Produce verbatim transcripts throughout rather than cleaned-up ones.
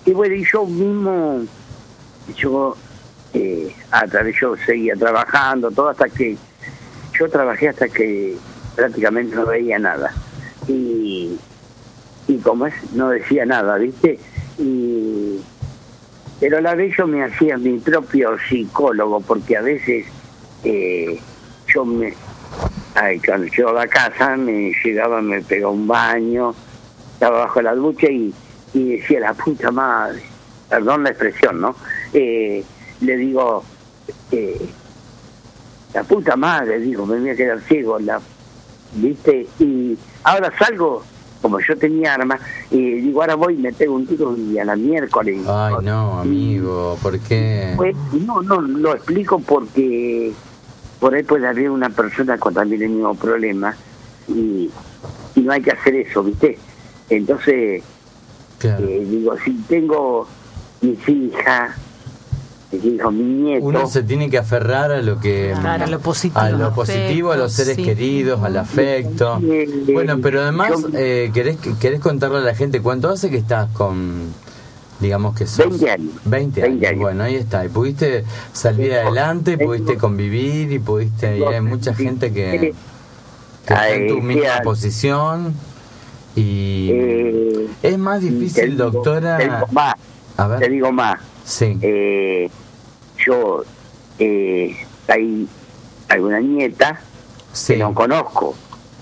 y bueno, y yo mismo, yo, eh, a través, yo seguía trabajando, todo hasta que, yo trabajé hasta que prácticamente no veía nada. Y, y como es, no decía nada, ¿viste? Y, pero a la vez yo me hacía mi propio psicólogo, porque a veces eh, yo me, ay, cuando llegaba a casa, me llegaba, me pegaba un baño, estaba bajo la ducha y, y decía, la puta madre, perdón la expresión, ¿no? Eh, le digo, eh, la puta madre, digo, me voy a quedar ciego, la, ¿viste? Y ahora salgo, como yo tenía armas, y digo, ahora voy y me pego un tiro y a la miércoles. Ay, no, amigo, ¿por qué? Pues, no, no, lo explico porque por ahí puede haber una persona con también el mismo problema y, y no hay que hacer eso, ¿viste? Entonces, claro. eh, digo, si tengo mis hijas, mis hijos, mis nietos... Uno se tiene que aferrar a lo que... Claro, a lo positivo. A lo positivo, a los seres sí. queridos, al afecto. Eh, bueno, pero además, eh, ¿querés, ¿querés contarle a la gente cuánto hace que estás con... digamos que sos... veinte años. veinte años, años. Bueno, ahí está. Y pudiste salir adelante, pudiste convivir y pudiste... Y hay mucha gente que, que está en tu misma posición. Y eh, es más difícil, digo, doctora... Te digo más. A ver. Te digo más. Sí. Eh, yo, eh, hay alguna nieta sí. que no conozco,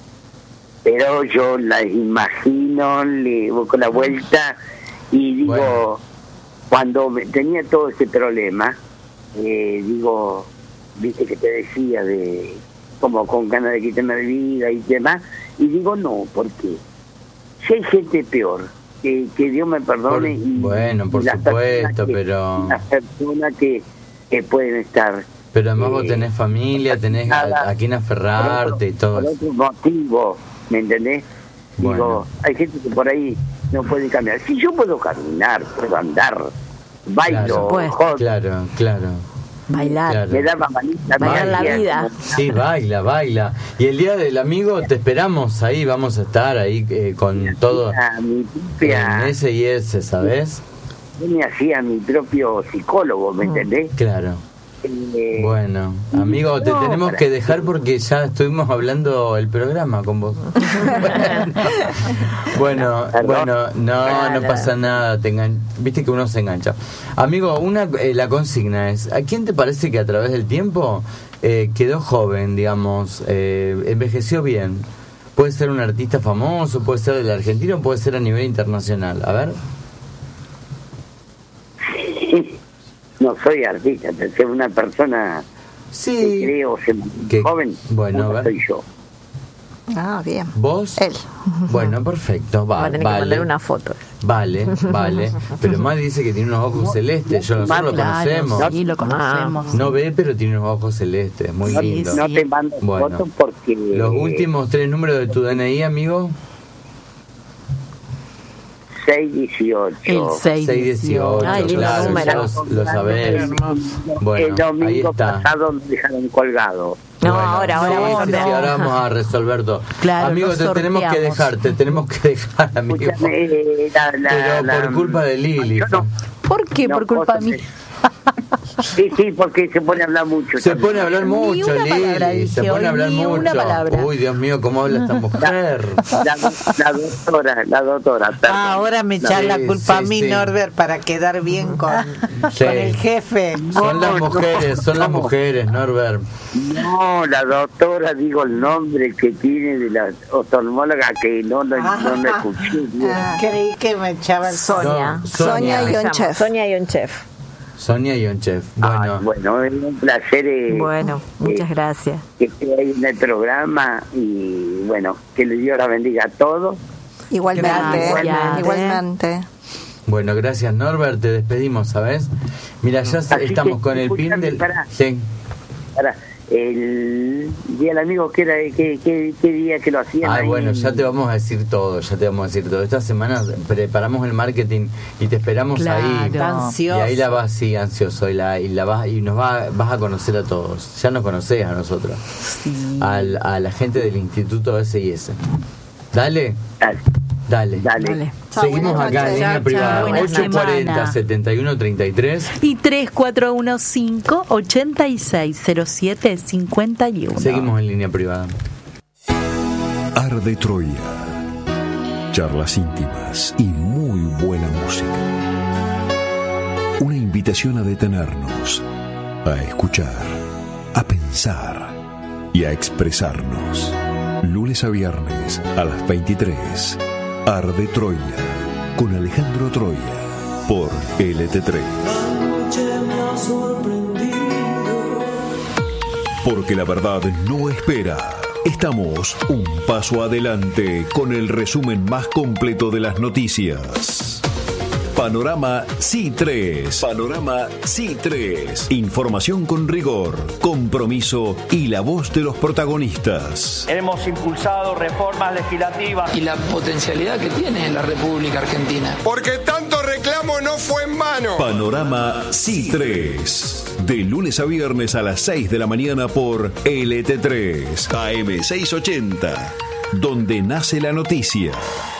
pero yo la imagino, le busco la vuelta y digo, bueno. cuando me, tenía todo ese problema, eh, digo, viste que te decía de como con ganas de quitarme la vida y demás, y digo no, porque si hay gente peor, que, que Dios me perdone. Por, y, bueno, por y supuesto, que, pero... Las personas que, que pueden estar... Pero además eh, vos tenés familia, tenés a, a quien aferrarte otro, y todo. Por otro motivo, ¿me entendés? Bueno. Digo, hay gente que por ahí no puede caminar. Si yo puedo caminar, puedo andar, bailo, claro, jodo, claro, claro. Bailar, claro. Me da mamanita, bailar la vida. Sí, baila, baila. Y el día del amigo te esperamos ahí, vamos a estar ahí eh, con mi todo hacía, mi propia, en ese y ese, ¿sabes? Yo me hacía mi propio psicólogo, ¿me entendés? Claro. Eh, bueno, amigo, te no, tenemos que dejar porque ya estuvimos hablando el programa con vos. bueno, Perdón. bueno, no, no pasa nada. Te engan... Viste que uno se engancha. Amigo, una eh, la consigna es: ¿a quién te parece que a través del tiempo eh, quedó joven, digamos, eh, envejeció bien? Puede ser un artista famoso, puede ser del argentino, puede ser a nivel internacional. A ver. No soy artista, pero soy una persona sí. que creo que joven. Bueno, no soy yo. Ah, bien. ¿Vos? Él. Bueno, perfecto. Va, Va a tener vale. que mandar una foto. Vale, vale. Pero más dice que tiene unos ojos no, celestes. Yo nosotros lo conocemos. Sí, lo conocemos. No ve, pero tiene unos ojos celestes. Muy no, lindo. No te mando bueno. fotos porque... Los últimos tres números de tu D N I, amigo. seis dieciocho. El seis dieciocho, Ay, claro, ya lo, lo sabés. Bueno, el domingo ahí está. pasado me dejaron colgado. No, bueno, ahora, ahora, sí, vamos sí, a sí, ahora vamos a resolver todo. Claro, amigo, te tenemos que dejar, te tenemos que dejar, amigo. Escúchame, la, la, Pero la, por culpa de Lili. No, ¿Por qué? no, por culpa de mí. Sí, sí, porque se pone a hablar mucho. Se también. pone a hablar mucho, Lili. Se pone a hablar mucho. Uy, Dios mío, cómo habla esta mujer. La, la doctora, la doctora. Ah, ahora me echan sí, la culpa sí, a mí, sí. Norbert, para quedar bien con, sí. con el jefe. Son las No, mujeres, no, son las no. mujeres, Norbert. No, la doctora, digo el nombre que tiene de la oftalmóloga que no lo no, no, no escuché. Ah, creí que me echaban Sonia. No, Sonia, Sonia. Ionchef. Sonia Ionchef. Sonia Ionchef. Bueno, Ah, bueno, es un placer. Eh, Bueno, muchas eh, gracias. Que esté ahí en el programa y bueno, que le Dios la bendiga a todos. Igualmente. Gracias. Igualmente. bueno, gracias, Norbert. Te despedimos, ¿sabes? Mira, ya Así estamos que, con el pin escúchame, del. pará. Sí. Ahora, el día del amigo, ¿qué, era, qué, qué, qué día que lo hacían? Ah, ahí? bueno, ya te vamos a decir todo, ya te vamos a decir todo. Esta semana preparamos el marketing y te esperamos Claro. ahí. Ansioso. Y ahí la vas, sí, ansioso, y la, y la vas, y nos va, vas a conocer a todos. Ya nos conocés a nosotros, Sí. Al, a la gente del Instituto S I S. Dale. Dale. Dale. Dale. Dale. Seguimos Chao, acá buenas en línea noches. privada. Chao, buenas ocho cuarenta, noches. setenta y uno, treinta y tres. Y tres cuatro uno cinco, ocho seis cero siete, cinco uno. Seguimos en línea privada. Arde Troya. Charlas íntimas y muy buena música. Una invitación a detenernos, a escuchar, a pensar y a expresarnos. Lunes a viernes a las veintitrés. Arde Troya con Alejandro Troya por L T tres. Porque la verdad no espera. Estamos un paso adelante con el resumen más completo de las noticias. Panorama C I tres. Panorama C I tres. Información con rigor, compromiso y la voz de los protagonistas. Hemos impulsado reformas legislativas y la potencialidad que tiene la República Argentina. Porque tanto reclamo no fue en vano. Panorama C I tres. De lunes a viernes a las seis de la mañana por L T tres. A M seiscientos ochenta. Donde nace la noticia.